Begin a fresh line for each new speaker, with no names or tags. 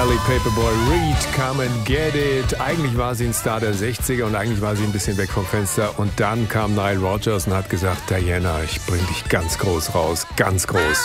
Sally Paperboy Reed, Come and Get It. Eigentlich war sie ein Star der 60er und eigentlich war sie ein bisschen weg vom Fenster. Und dann kam Nile Rodgers und hat gesagt, Diana, ich bring dich ganz groß raus, ganz groß.